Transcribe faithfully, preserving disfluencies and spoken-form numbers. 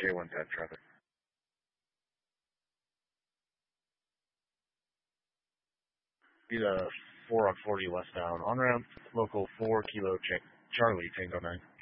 J one ten traffic. Be the four on forty westbound on ramp, local four kilo check, Charlie Tango nine.